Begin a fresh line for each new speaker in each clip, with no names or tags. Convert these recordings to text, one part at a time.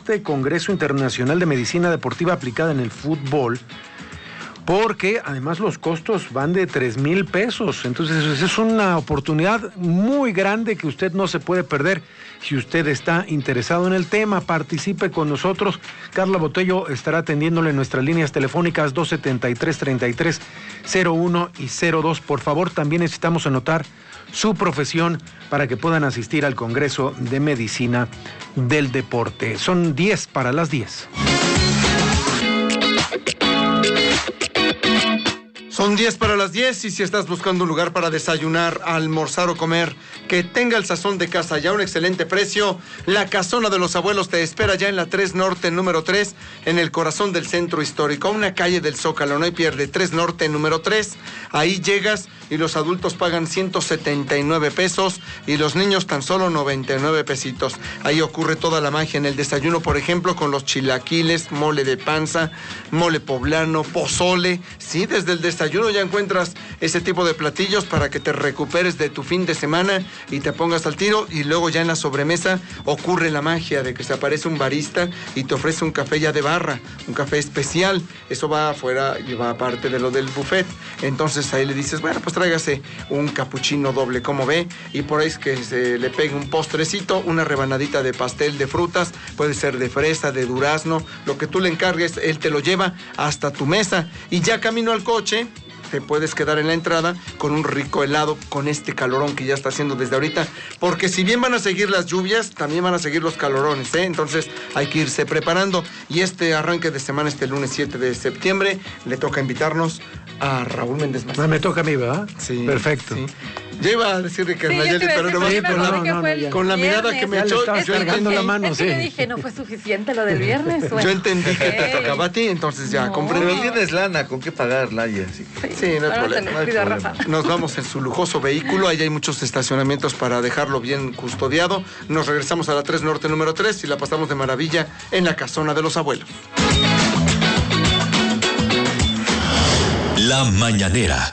este Congreso Internacional de Medicina Deportiva aplicada en el fútbol, porque además los costos van de 3,000 pesos. Entonces es una oportunidad muy grande que usted no se puede perder. Si usted está interesado en el tema, participe con nosotros. Carla Botello estará atendiéndole en nuestras líneas telefónicas 273-3301 y 02. Por favor, también necesitamos anotar su profesión para que puedan asistir al Congreso de Medicina del Deporte. Son 10 para las 10.
Son 10 para las 10 y si estás buscando un lugar para desayunar, almorzar o comer que tenga el sazón de casa y a un excelente precio, la Casona de los Abuelos te espera ya en la 3 Norte número 3, en el corazón del centro histórico, una calle del Zócalo, no hay pierde, 3 Norte número 3, ahí llegas y los adultos pagan 179 pesos y los niños tan solo 99 pesitos. Ahí ocurre toda la magia en el desayuno, por ejemplo, con los chilaquiles, mole de panza, mole poblano, pozole, sí, desde el desayuno ya encuentras ese tipo de platillos para que te recuperes de tu fin de semana y te pongas al tiro, y luego ya en la sobremesa ocurre la magia de que se aparece un barista y te ofrece un café ya de barra, un café especial, eso va afuera y va aparte de lo del buffet. Entonces ahí le dices, bueno, pues tráigase un capuchino doble, como ve, y por ahí es que se le pegue un postrecito, una rebanadita de pastel de frutas, puede ser de fresa, de durazno, lo que tú le encargues, él te lo lleva hasta tu mesa, y ya camino al coche te puedes quedar en la entrada con un rico helado, con este calorón que ya está haciendo desde ahorita, porque si bien van a seguir las lluvias, también van a seguir los calorones, ¿eh? Entonces hay que irse preparando, y este arranque de semana, este lunes 7 de septiembre, le toca invitarnos a Raúl Méndez Macías.
Me toca a mí, ¿verdad?
Sí.
Perfecto.
Sí. Yo iba a decirle que Nayeli, pero no, con la mirada que me echó,
yo cargando la mano, sí.
Yo dije, no fue suficiente lo del viernes. Bueno.
Yo entendí que te tocaba a ti, entonces ya comprendí.
Pero tienes lana, ¿con qué pagar, Laya?
Sí, no hay problema. Nos vamos en su lujoso vehículo, ahí hay muchos estacionamientos para dejarlo bien custodiado. Nos regresamos a la 3 Norte número 3 y la pasamos de maravilla en la Casona de los Abuelos.
La Mañanera.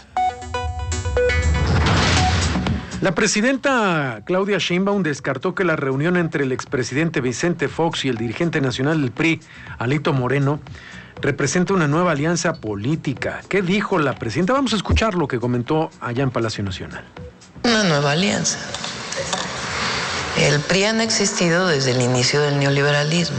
La presidenta Claudia Sheinbaum descartó que la reunión entre el expresidente Vicente Fox y el dirigente nacional del PRI, Alito Moreno, representa una nueva alianza política. ¿Qué dijo la presidenta? Vamos a escuchar lo que comentó allá en Palacio Nacional.
Una nueva alianza. El PRI ha existido desde el inicio del neoliberalismo.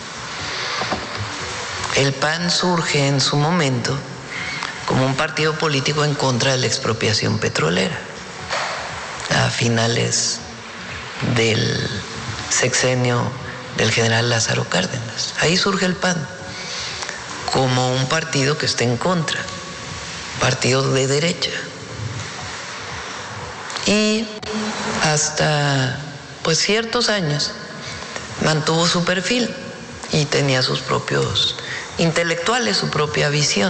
El PAN surge en su momento como un partido político en contra de la expropiación petrolera, a finales del sexenio del general Lázaro Cárdenas. Ahí surge el PAN, como un partido que está en contra, partido de derecha. Y hasta pues ciertos años mantuvo su perfil y tenía sus propios intelectuales, su propia visión.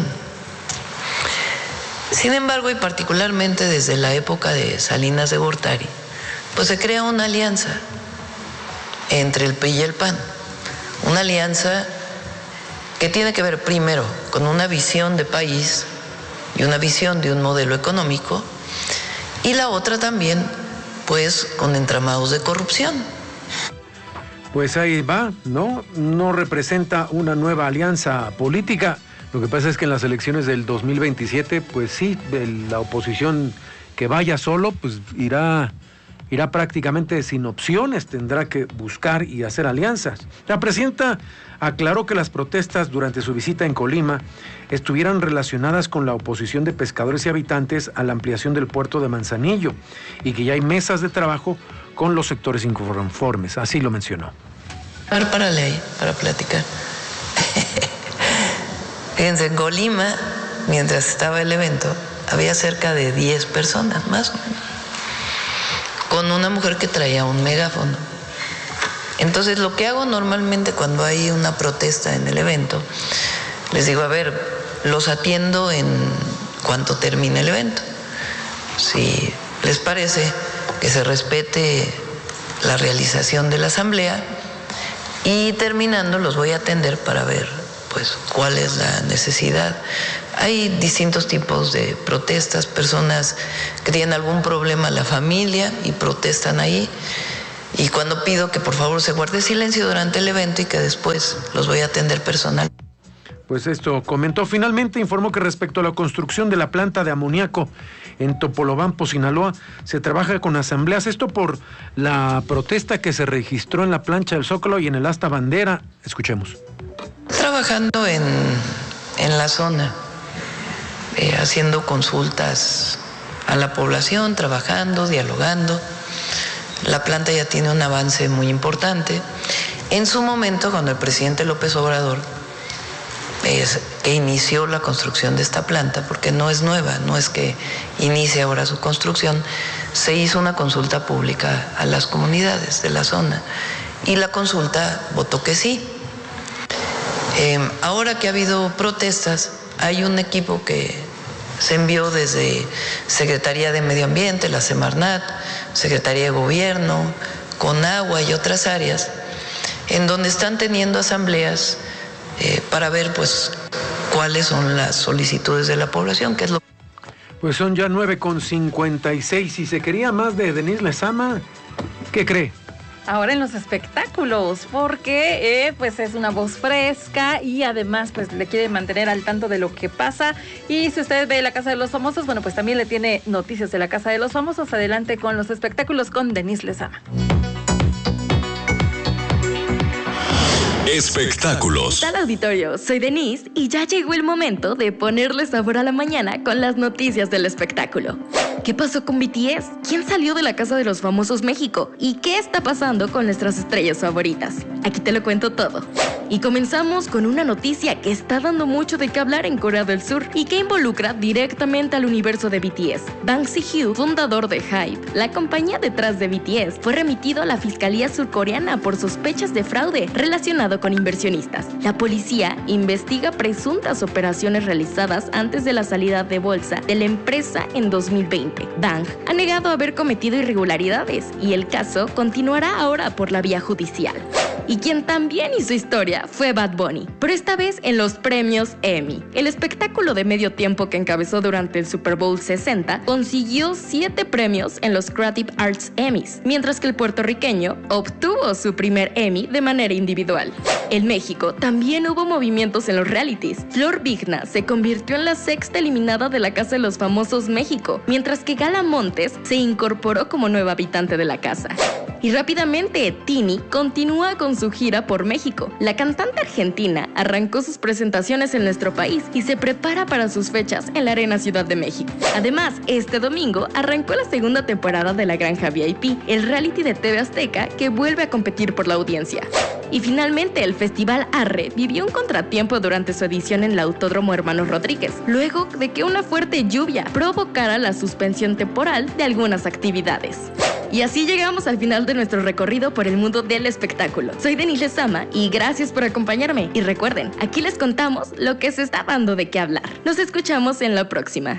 Sin embargo, y particularmente desde la época de Salinas de Gortari, pues se crea una alianza entre el PRI y el PAN. Una alianza que tiene que ver primero con una visión de país y una visión de un modelo económico, y la otra también, pues, con entramados de corrupción.
Pues ahí va, ¿no? No representa una nueva alianza política. Lo que pasa es que en las elecciones del 2027, pues sí, la oposición que vaya solo, pues irá prácticamente sin opciones, tendrá que buscar y hacer alianzas. La presidenta aclaró que las protestas durante su visita en Colima estuvieran relacionadas con la oposición de pescadores y habitantes a la ampliación del puerto de Manzanillo y que ya hay mesas de trabajo con los sectores inconformes, así lo mencionó.
Párale ahí, para platicar. Fíjense, en Colima, mientras estaba el evento, había cerca de 10 personas, más o menos, con una mujer que traía un megáfono. Entonces, lo que hago normalmente cuando hay una protesta en el evento, les digo, a ver, los atiendo en cuanto termine el evento. Si les parece que se respete la realización de la asamblea, y terminando los voy a atender para ver pues cuál es la necesidad. Hay distintos tipos de protestas, personas que tienen algún problema en la familia y protestan ahí, Y cuando pido que por favor se guarde silencio durante el evento y que después los voy a atender personal.
Pues esto comentó. Finalmente informó que respecto a la construcción de la planta de amoníaco en Topolobampo, Sinaloa, se trabaja con asambleas. Esto por la protesta que se registró en la plancha del Zócalo y en el asta bandera. Escuchemos.
Trabajando en la zona, haciendo consultas a la población, trabajando, dialogando. La planta ya tiene un avance muy importante. En su momento, cuando el presidente López Obrador que inició la construcción de esta planta, porque no es nueva, no es que inicie ahora su construcción, se hizo una consulta pública a las comunidades de la zona y la consulta votó que sí. Ahora que ha habido protestas, hay un equipo que se envió desde Secretaría de Medio Ambiente, la Semarnat, Secretaría de Gobierno, Conagua y otras áreas, en donde están teniendo asambleas para ver pues cuáles son las solicitudes de la población, qué es lo.
Pues son ya 9:56. Si se quería más de Denise Lezama, ¿qué cree?
Ahora en los espectáculos, porque pues es una voz fresca y además pues le quiere mantener al tanto de lo que pasa. Y si usted ve La Casa de los Famosos, bueno, pues también le tiene noticias de La Casa de los Famosos. Adelante con los espectáculos con Denise Lezama.
Espectáculos.
¿Qué tal, auditorio? Soy Denise y ya llegó el momento de ponerle sabor a la mañana con las noticias del espectáculo. ¿Qué pasó con BTS? ¿Quién salió de la Casa de los Famosos México? ¿Y qué está pasando con nuestras estrellas favoritas? Aquí te lo cuento todo. Y comenzamos con una noticia que está dando mucho de qué hablar en Corea del Sur y que involucra directamente al universo de BTS. Bang Si-hyo, fundador de HYBE, la compañía detrás de BTS, fue remitido a la Fiscalía surcoreana por sospechas de fraude relacionado con inversionistas. La policía investiga presuntas operaciones realizadas antes de la salida de bolsa de la empresa en 2020. Bang ha negado haber cometido irregularidades y el caso continuará ahora por la vía judicial. Y quien también hizo historia fue Bad Bunny, pero esta vez en los premios Emmy. El espectáculo de medio tiempo que encabezó durante el Super Bowl 60 consiguió 7 premios en los Creative Arts Emmys, mientras que el puertorriqueño obtuvo su primer Emmy de manera individual. En México también hubo movimientos en los realities. Flor Vigna se convirtió en la 6ª eliminada de la Casa de los Famosos México, mientras que Gala Montes se incorporó como nueva habitante de la casa. Y rápidamente, Tini continúa con su gira por México. La cantante argentina arrancó sus presentaciones en nuestro país y se prepara para sus fechas en la Arena Ciudad de México. Además, este domingo arrancó la 2ª temporada de La Granja VIP, el reality de TV Azteca que vuelve a competir por la audiencia. Y finalmente, el Festival Arre vivió un contratiempo durante su edición en el Autódromo Hermanos Rodríguez, luego de que una fuerte lluvia provocara la suspensión temporal de algunas actividades. Y así llegamos al final de nuestro recorrido por el mundo del espectáculo. Soy Denise Lezama y gracias por acompañarme. Y recuerden, aquí les contamos lo que se está dando de qué hablar. Nos escuchamos en la próxima.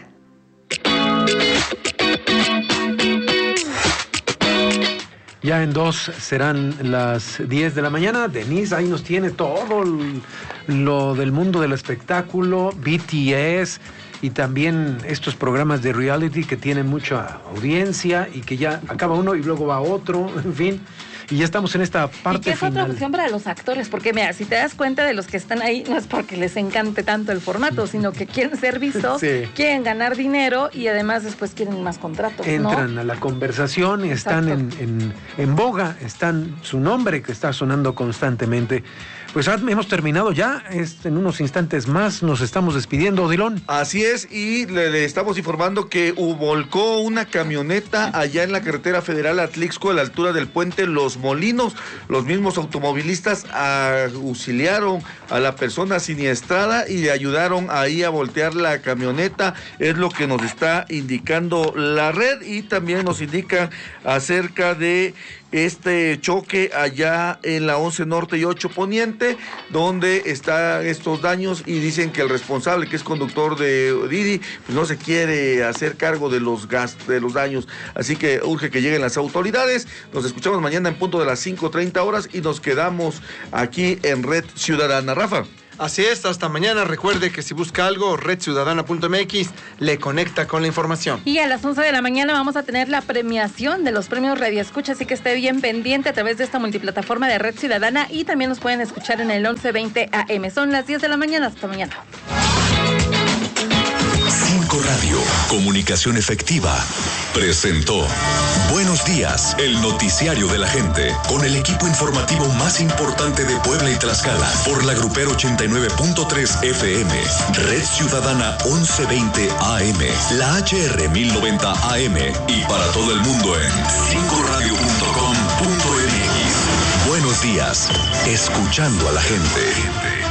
Ya en 2 serán las 10 de la mañana. Denise ahí nos tiene todo lo del mundo del espectáculo, BTS y también estos programas de reality que tienen mucha audiencia y que ya acaba uno y luego va otro, en fin. Y ya estamos en esta parte final. Y que
es otra opción para los actores, porque mira, si te das cuenta de los que están ahí, no es porque les encante tanto el formato, sino que quieren ser vistos, sí, quieren ganar dinero y además después quieren más contratos,
entran,
¿no?,
a la conversación, están en boga, están su nombre que está sonando constantemente. Pues hemos terminado ya, en unos instantes más nos estamos despidiendo, Odilon.
Así es, y le estamos informando que volcó una camioneta allá en la carretera federal Atlixco, a la altura del puente Los Molinos. Los mismos automovilistas auxiliaron a la persona siniestrada y le ayudaron ahí a voltear la camioneta, es lo que nos está indicando la red, y también nos indica acerca de este choque allá en la 11 Norte y 8 Poniente, donde están estos daños, y dicen que el responsable, que es conductor de Didi, pues no se quiere hacer cargo de los daños, así que urge que lleguen las autoridades. Nos escuchamos mañana en punto de las 5:30 horas y nos quedamos aquí en Red Ciudadana. Rafa.
Así es, hasta mañana. Recuerde que si busca algo, redciudadana.mx le conecta con la información.
Y a las 11 de la mañana vamos a tener la premiación de los premios Radio Escucha, así que esté bien pendiente a través de esta multiplataforma de Red Ciudadana y también nos pueden escuchar en el 1120 AM. Son las 10 de la mañana, hasta mañana.
5 Radio, comunicación efectiva, presentó Buenos Días, el noticiario de la gente, con el equipo informativo más importante de Puebla y Tlaxcala, por la Grupero 89.3 FM, Red Ciudadana 1120 AM, la HR 1090 AM y para todo el mundo en 5radio.com.mx. Buenos días, escuchando a la gente.